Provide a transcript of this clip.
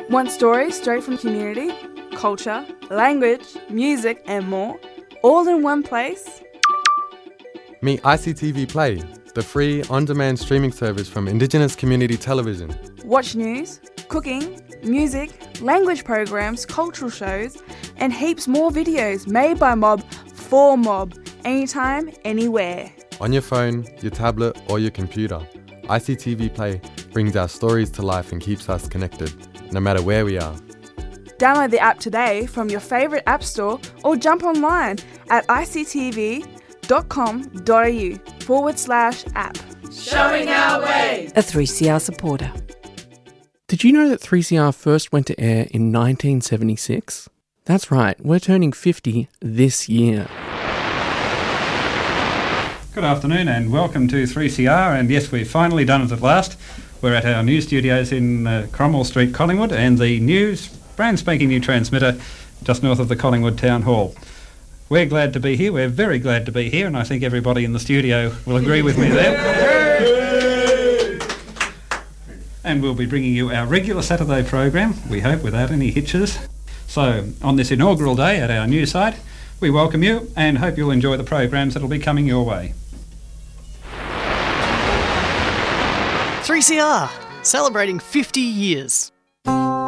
Want stories straight from community, culture, language, music and more, all in one place? Meet ICTV Play, the free on-demand streaming service from Indigenous Community Television. Watch news, cooking, music, language programs, cultural shows, and heaps more videos made by Mob for Mob, anytime, anywhere. On your phone, your tablet or your computer, ICTV Play brings our stories to life and keeps us connected, no matter where we are. Download the app today from your favourite app store or jump online at ictv.com.au/app. Showing our way. A 3CR supporter. Did you know that 3CR first went to air in 1976? That's right, we're turning 50 this year. Good afternoon and welcome to 3CR, and yes, we've finally done it at last. We're at our new studios in Cromwell Street, Collingwood, and the brand spanking new transmitter just north of the Collingwood Town Hall. We're glad to be here, we're very glad to be here, and I think everybody in the studio will agree with me there. And we'll be bringing you our regular Saturday program, we hope without any hitches. So, on this inaugural day at our new site, we welcome you and hope you'll enjoy the programs that'll be coming your way. 3CR, celebrating 50 years.